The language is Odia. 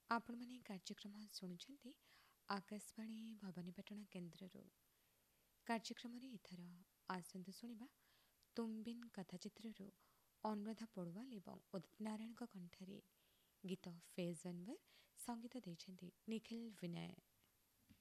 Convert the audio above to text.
ଆପଣମାନେ କାର୍ଯ୍ୟକ୍ରମ ଶୁଣୁଛନ୍ତି ଆକାଶବାଣୀ ଭବାନୀପାଟଣା କେନ୍ଦ୍ରରୁ। କାର୍ଯ୍ୟକ୍ରମରେ ଏଥର ଆସନ୍ତୁ ଶୁଣିବା ତୁମ୍ବିନ୍ କଥାଚିତ୍ରରୁ ଅନୁରାଧା ପୋଡ଼ୱାଲ ଏବଂ ଉଦିତ ନାରାୟଣଙ୍କ କଣ୍ଠରେ ଗୀତ ଫେଜ୍ ଅନୱର। ସଙ୍ଗୀତ ଦେଇଛନ୍ତି ନିଖିଲ ବିନୟ।